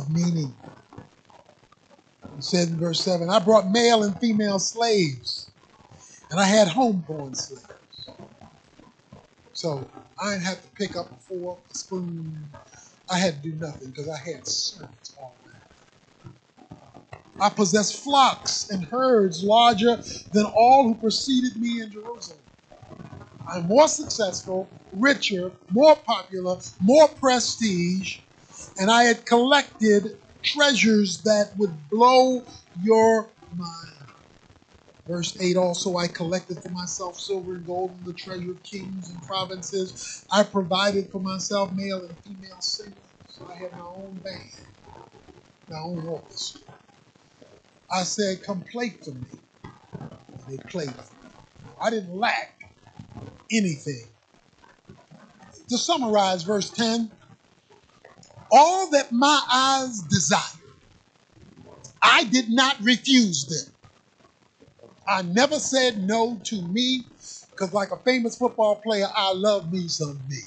of meaning. He said in verse 7, I brought male and female slaves, and I had homeborn slaves. So I didn't have to pick up a fork, a spoon. I had to do nothing because I had servants already. I possessed flocks and herds larger than all who preceded me in Jerusalem. I'm more successful, richer, more popular, more prestige, and I had collected treasures that would blow your mind. Verse 8, also I collected for myself silver and gold and the treasure of kings and provinces. I provided for myself male and female singers. I had my own band, my own orchestra. I said, come play for me. And they played for me. I didn't lack anything. To summarize verse 10, all that my eyes desired, I did not refuse them. I never said no to me, because like a famous football player, I love me some me.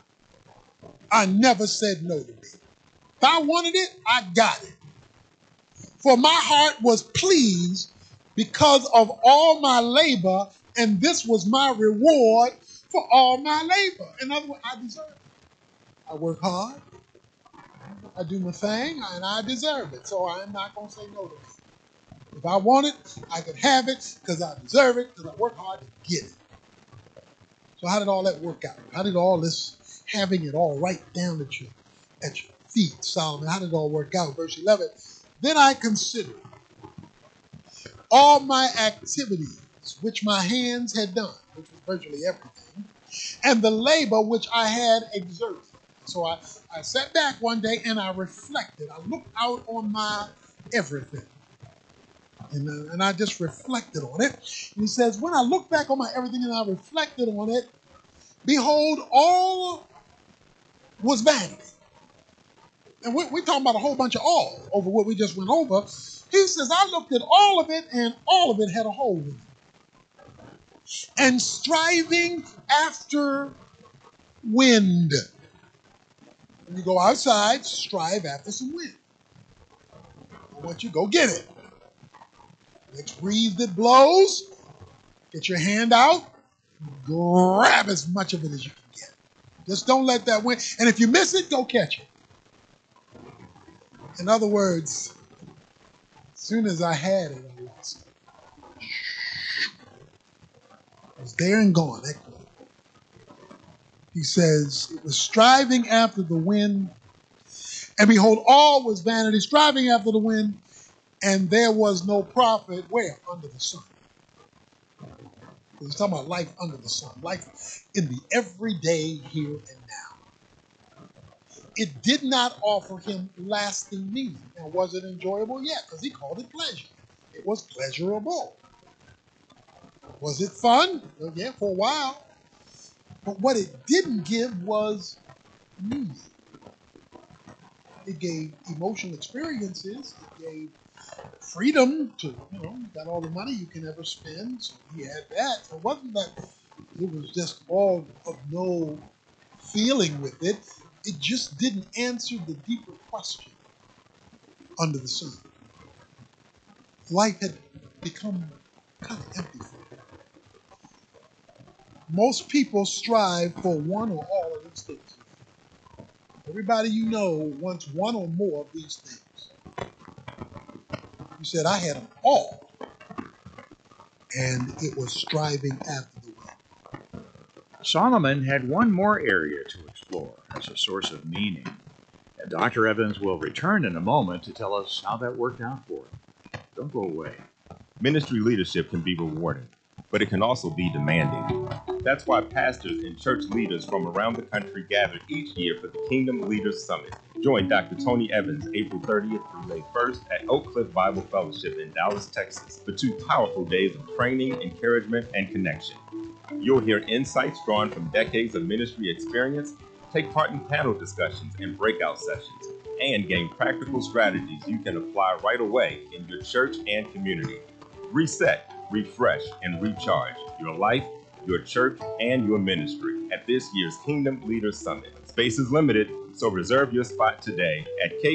I never said no to me. If I wanted it, I got it. For my heart was pleased because of all my labor, and this was my reward for all my labor. In other words, I deserve it. I work hard, I do my thing, and I deserve it. So I'm not going to say no to it. If I want it, I can have it because I deserve it, because I work hard to get it. So how did all that work out? How did all this, having it all right down at your feet, Solomon, how did it all work out? Verse 11, then I considered all my activities which my hands had done, which was virtually everything, and the labor which I had exerted. So I sat back one day and I reflected. I looked out on my everything. And I just reflected on it. And he says, when I look back on my everything and I reflected on it, behold, all was vanity. And we're talking about a whole bunch of all over what we just went over. He says, I looked at all of it and all of it had a hole in it. And striving after wind. When you go outside, strive after some wind. I want you to go get it. Next breeze that blows, get your hand out, grab as much of it as you can get. Just don't let that wind, and if you miss it, go catch it. In other words, as soon as I had it, I lost it. It was there and gone. He says, it was striving after the wind, and behold, all was vanity, striving after the wind, and there was no profit where? Under the sun. He's talking about life under the sun, life in the everyday here and now. It did not offer him lasting meaning. Now, was it enjoyable? Yeah, because he called it pleasure. It was pleasurable. Was it fun? Well, yeah, for a while. But what it didn't give was meaning. It gave emotional experiences. It gave freedom to, you got all the money you can ever spend. So he had that. So it wasn't that it was just all of no feeling with it. It just didn't answer the deeper question under the sun. Life had become kind of empty for him. Most people strive for one or all of these things. Everybody you know wants one or more of these things. You said, I had them all. And it was striving after the wind. Solomon had one more area to explore as a source of meaning. And Dr. Evans will return in a moment to tell us how that worked out for him. Don't go away. Ministry leadership can be rewarding, but it can also be demanding. That's why pastors and church leaders from around the country gather each year for the Kingdom Leaders Summit. Join Dr. Tony Evans April 30th through May 1st at Oak Cliff Bible Fellowship in Dallas, Texas, for 2 powerful days of training, encouragement, and connection. You'll hear insights drawn from decades of ministry experience, take part in panel discussions and breakout sessions, and gain practical strategies you can apply right away in your church and community. Reset, refresh, and recharge your life, your church, and your ministry at this year's Kingdom Leaders Summit. Space is limited, so reserve your spot today at